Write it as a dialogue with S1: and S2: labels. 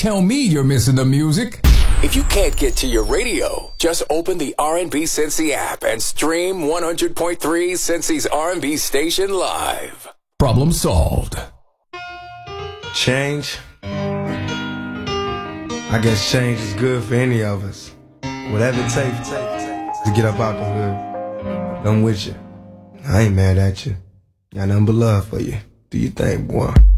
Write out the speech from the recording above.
S1: tell me you're missing the music.
S2: If you can't get to your radio, just open the R&B Cincy app and stream 100.3 Cincy's R&B station live.
S1: Problem solved.
S3: Change? I guess change is good for any of us. Whatever it takes to get up out the hood. I'm with you. I ain't mad at you. Got nothing but love for you. Do you think, boy?